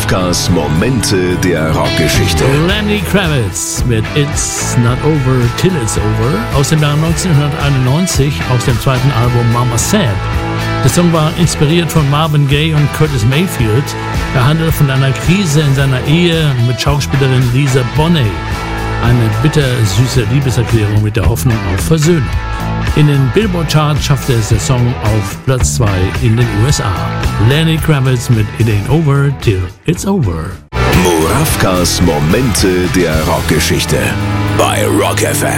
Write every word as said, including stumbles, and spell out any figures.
Muravkas Momente der Rockgeschichte. Lenny Kravitz mit It's Not Over Till It's Over aus dem Jahr neunzehnhunderteinundneunzig aus dem zweiten Album Mama Said. Der Song war inspiriert von Marvin Gaye und Curtis Mayfield. Er handelt von einer Krise in seiner Ehe mit Schauspielerin Lisa Bonet. Eine bittersüße Liebeserklärung mit der Hoffnung auf Versöhnung. In den Billboard-Charts schaffte es der Song auf Platz zwei in den U S A. Lenny Kravitz mit It Ain't Over Till It's Over. Muravkas Momente der Rockgeschichte bei Rock F M.